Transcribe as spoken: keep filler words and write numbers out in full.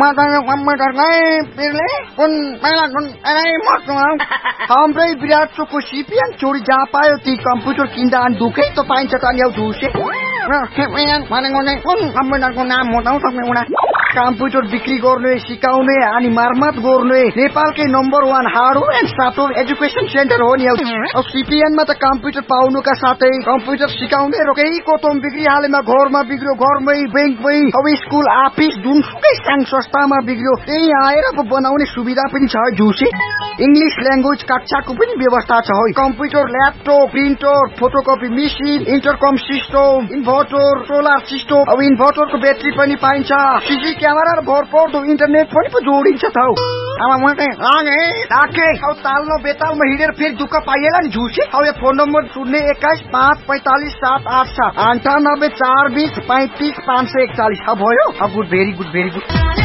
Matanya kambing pilih pun pelak pun ay mak Hambre birat suku sipian curi japayo ti komputer kindaan duke to pain cetan yau duse. Nah, kepengen paling ngone pun kambing aku namu tahu sampe una. Komputer बिक्री गर्ने सिकाउने अनि मर्मत गर्ने नेपालकै number one hardware and software education centre हो नि। अब सीपीएन मा त कम्प्युटर पाउनुका साथै कम्प्युटर सिकाउने र केही कोतम बिग्री हालेमा घरमा बिग्रियो घरमै बैंकमै अब स्कुल अफिस जुनसुकै संघ संस्थामा बिग्रियो त्यही आएर अब बनाउने सुविधा पनि छ जुसे। इंग्लिश ल्याङ्ग्वेज कक्षाको पनि व्यवस्था छ है। Computer laptop printer photocopy machine इन्टरकम system inverter solar system अब इन्भर्टरको ब्याट्री पनि पाइन्छ सीसी क्यामेरा र भरपर्दो इन्टरनेट पनि पो जोडिन्छ त हौ। अब मैले आगे डाके अब तालमा बेतालमा हिँडेर फेरि दुःख पाइएला नि झुसे। अब यो फोन नम्बर शून्य एक्काइस पाँच पैंतालीस सात आठ सात अन्ठानब्बे चार बीस पैंतीस पाँच सय एकचालीस भयो। अब good very good very good.